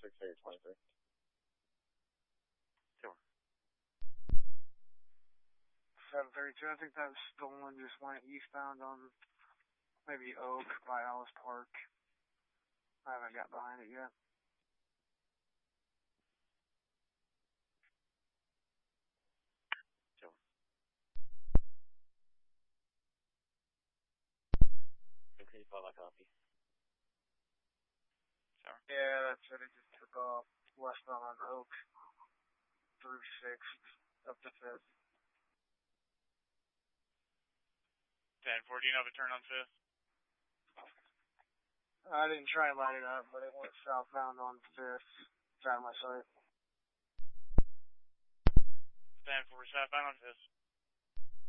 6823. Sure. 732, I think that stolen just went eastbound on maybe Oak by Alice Park. I haven't got behind it yet. Sure. Okay, follow that copy. Sure. Yeah, that's it. It just took off westbound on Oak through 6th up to 5th. 10-4, do you know if it turned on 5th? I didn't try and light it up, but it went southbound on 5th. It's out of my sight. 10-4, southbound on 5th.